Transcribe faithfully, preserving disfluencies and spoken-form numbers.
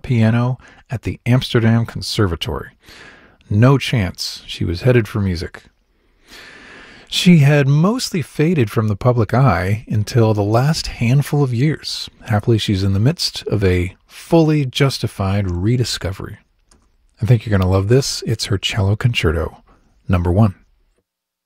piano at the Amsterdam Conservatory. No chance she was headed for music. She had mostly faded from the public eye until the last handful of years. Happily, she's in the midst of a fully justified rediscovery. I think you're going to love this. It's her cello concerto, number one.